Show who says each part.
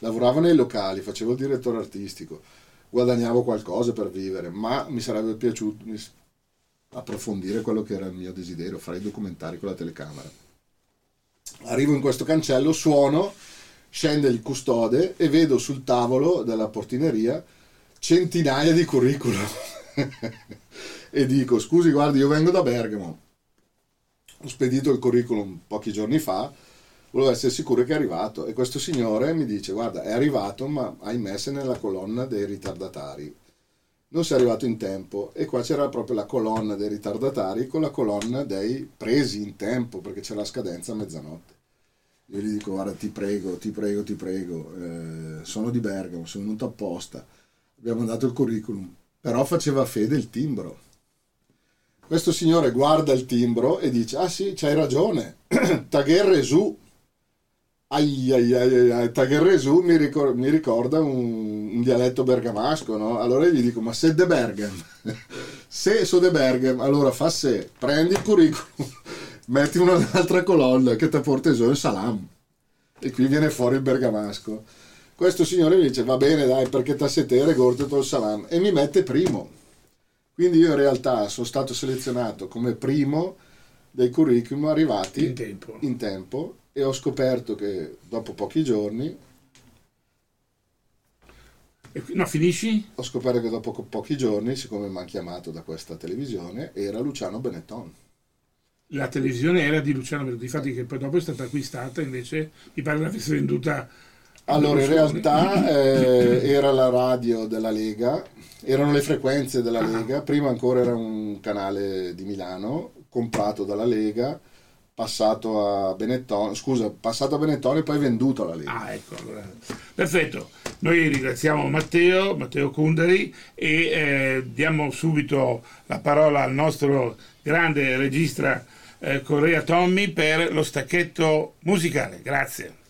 Speaker 1: lavoravo nei locali, facevo il direttore artistico, guadagnavo qualcosa per vivere, ma mi sarebbe piaciuto approfondire quello che era il mio desiderio, fare i documentari con la telecamera. Arrivo in questo cancello, suono, scende il custode e vedo sul tavolo della portineria centinaia di curriculum e dico: scusi, guardi, io vengo da Bergamo, ho spedito il curriculum pochi giorni fa, volevo essere sicuro che è arrivato. E questo signore mi dice: guarda, è arrivato, ma ahimè sei nella colonna dei ritardatari, non sei arrivato in tempo. E qua c'era proprio la colonna dei ritardatari con la colonna dei presi in tempo, perché c'era la scadenza a mezzanotte. Io gli dico: guarda, ti prego, sono di Bergamo, sono venuto apposta, abbiamo mandato il curriculum, però faceva fede il timbro. Questo signore guarda il timbro e dice: ah sì, c'hai ragione, Tagherresu. Tagherresu mi ricorda un dialetto bergamasco, no? Allora gli dico: ma se de Bergam, se so de Bergam, allora fa se, prendi il curriculum, metti un'altra colonna che ti porta il salam, e qui viene fuori il bergamasco. Questo signore mi dice: va bene, dai, perché t'assetere gorte il salam, e mi mette primo. Quindi io in realtà sono stato selezionato come primo dei curriculum arrivati in tempo, e ho scoperto che dopo pochi giorni
Speaker 2: finisci?
Speaker 1: Ho scoperto che dopo pochi giorni, siccome mi hanno chiamato da questa televisione, era Luciano Benetton.
Speaker 2: La televisione era di Luciano Benetton, infatti, che poi dopo è stata acquistata, invece mi pare l'avesse venduta.
Speaker 1: Allora, in realtà era la radio della Lega, erano le frequenze della Lega, prima ancora era un canale di Milano, comprato dalla Lega, passato a Benetton e poi venduto alla Lega.
Speaker 2: Ah, ecco, allora. Perfetto. Noi ringraziamo Matteo Kunderi e diamo subito la parola al nostro grande regista Correa Tommy per lo stacchetto musicale. Grazie.